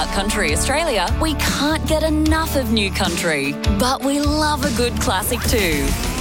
about country Australia, we can't get enough of New Country. But we love a good classic too.